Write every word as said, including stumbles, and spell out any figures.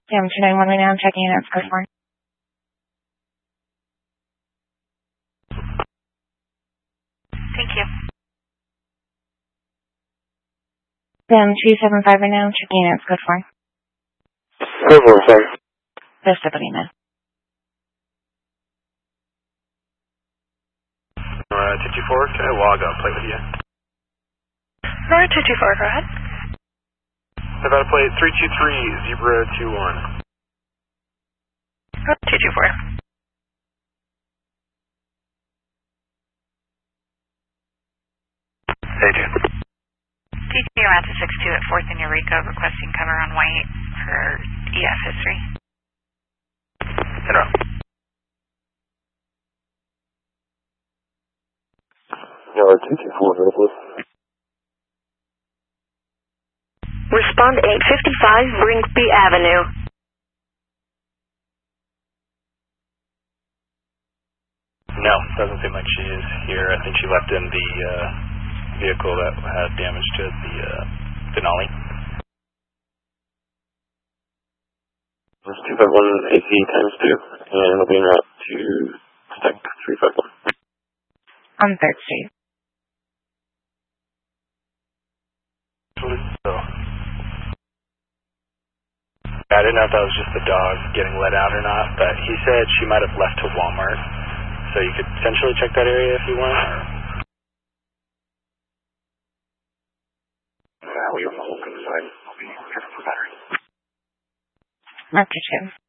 Yeah, I'm two nine one right now. I'm checking in. It's code four. Thank you. Yeah, I'm two seven five right now. I'm checking in. It's code four. Code four, sorry. There's somebody in. Uh, two two four, can I log on plate with you? Roger two two four, go ahead. I've got a plate three two three zero two one. two two four. Hey, June. T T O Manta six two at fourth in Eureka requesting cover on white for E F history. Interrupt. No, two two four, Northwest. Respond eight fifty-five Brinkby Avenue. No, doesn't seem like she is here. I think she left in the uh, vehicle that had damage to the uh, Denali. It's two five one A C times two, and it'll be en route to Tech three five one. On third Street. So, I didn't know if that was just the dog getting let out or not, but he said she might have left to Walmart. So you could potentially check that area if you want. Or... Yeah, we have the whole inside. I'll be careful for battery. Marker two.